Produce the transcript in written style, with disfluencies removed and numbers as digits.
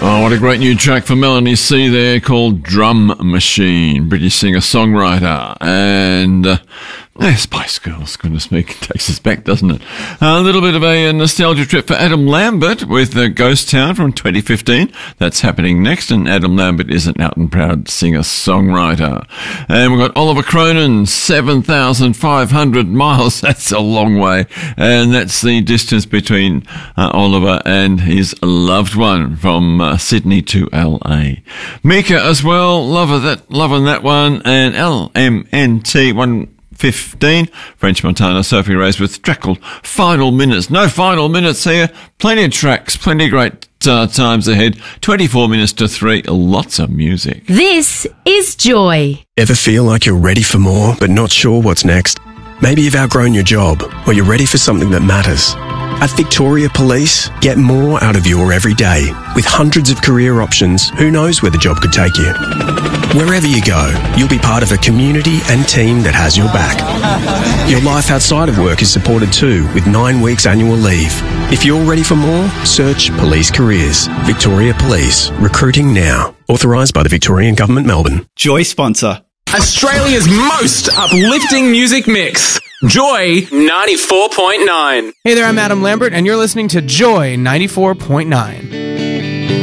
Oh, what a great new track for Melanie C there called Drum Machine, British singer-songwriter. And Spice Girls, goodness me, takes us back, doesn't it? A little bit of a nostalgia trip for Adam Lambert with Ghost Town from 2015. That's happening next, and Adam Lambert is an out and proud singer-songwriter. And we've got Oliver Cronin, 7,500 miles. That's a long way. And that's the distance between Oliver and his loved one from Sydney to LA. Mika as well, loving that one. And LMNT 115, French Montana, Sophie Reyes with track called Final Minutes. No final minutes here. Plenty of tracks, plenty of great times ahead. 24 minutes to 3, lots of music. This is Joy. Ever feel like you're ready for more but not sure what's next? Maybe you've outgrown your job or you're ready for something that matters. At Victoria Police, get more out of your every day. With hundreds of career options, who knows where the job could take you? Wherever you go, you'll be part of a community and team that has your back. Your life outside of work is supported too, with 9 weeks annual leave. If you're ready for more, search Police Careers. Victoria Police. Recruiting now. Authorised by the Victorian Government, Melbourne. Joy sponsor. Australia's most uplifting music mix. Joy 94.9. Hey there, I'm Adam Lambert, and you're listening to Joy 94.9.